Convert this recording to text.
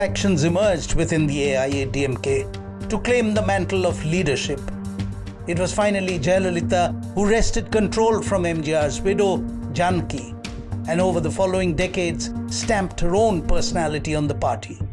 Factions emerged within the AIADMK to claim the mantle of leadership. It was finally Jayalalitha who wrested control from MGR's widow, Janaki, and over the following decades stamped her own personality on the party.